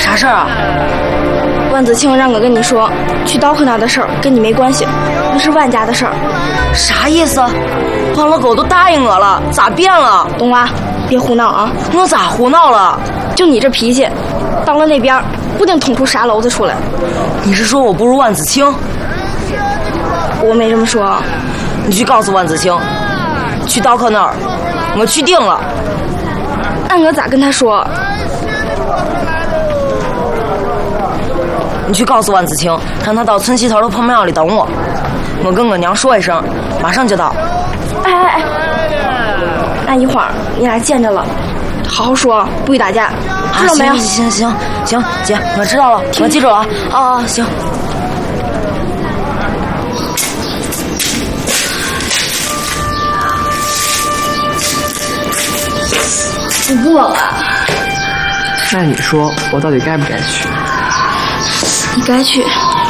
啥事儿啊？ 万子清让我跟你说，去刀客那的事儿跟你没关系，那是万家的事儿。 啥意思？黄老狗都答应我了，咋变了？ 东娃，别胡闹啊！ 我咋胡闹了？ 就你这脾气，到了那边不定捅出啥篓子出来。 你是说我不如万子清？ 我没这么说。 你去告诉万子清，去刀客那儿，我去定了。 按我咋跟他说？ 你去告诉万子清，让他到村西头的破庙里等我。我跟我娘说一声，马上就到。 哎，那一会儿你俩见着了，好好说，不许打架，知道没有？ 行，姐，我知道了，我记住了啊。行。 你不冷啊？ 那你说我到底该不该去？ 你该去。